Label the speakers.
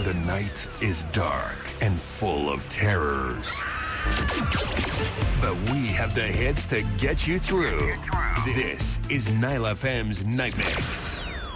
Speaker 1: The night is dark and full of terrors. But we have the hits to get you through. This is Nile FM's Night Mix.